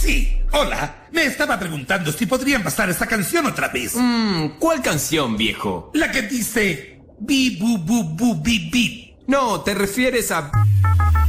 Sí, hola. Me estaba preguntando si podrían pasar esta canción otra vez. ¿Cuál canción, viejo? La que dice... Bi, bu, bu, bu, bi, bi. No, te refieres a...